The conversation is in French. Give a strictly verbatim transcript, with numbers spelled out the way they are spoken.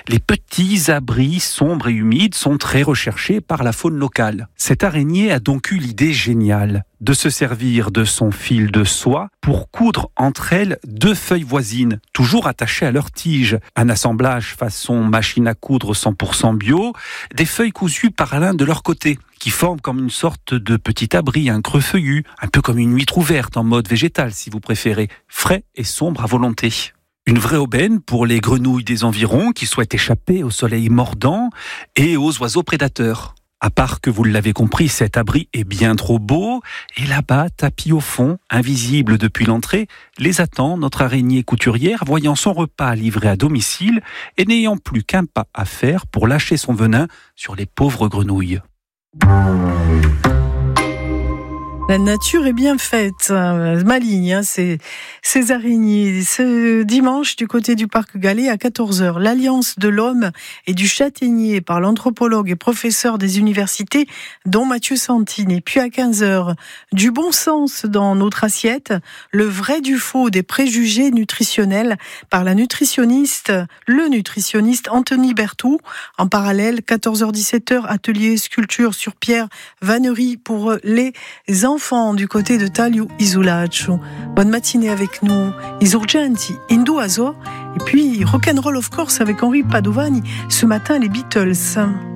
Les petits abris sombres et humides sont très recherchés par la faune locale. Cette araignée a donc eu l'idée géniale de se servir de son fil de soie pour coudre entre elles deux feuilles voisines, toujours attachées à leur tige. Un assemblage façon machine à coudre cent pour cent bio, des feuilles cousues par l'un de leur côté, qui forment comme une sorte de petit abri, un creux feuillu, un peu comme une huître ouverte en mode végétal si vous préférez, frais et sombre à volonté. Une vraie aubaine pour les grenouilles des environs qui souhaitent échapper au soleil mordant et aux oiseaux prédateurs. À part que vous l'avez compris, cet abri est bien trop beau, et là-bas, tapis au fond, invisible depuis l'entrée, les attend notre araignée couturière, voyant son repas livré à domicile et n'ayant plus qu'un pas à faire pour lâcher son venin sur les pauvres grenouilles. La nature est bien faite, maligne, hein, ces, ces araignées. Ce dimanche, du côté du Parc Gallet, à quatorze heures, l'Alliance de l'Homme et du Châtaignier par l'anthropologue et professeur des universités, dont Mathieu Santini. Puis à quinze heures, du bon sens dans notre assiette, le vrai du faux des préjugés nutritionnels par la nutritionniste, le nutritionniste Anthony Berthoud. En parallèle, quatorze heures dix-sept heures, atelier sculpture sur pierre, vannerie pour les enfants. Enfants du côté de Taglio Isulaccio. Bonne matinée avec nous. Isurgenti, Indoazo, et puis Rock'n'Roll of course avec Henri Padovani. Ce matin, les Beatles.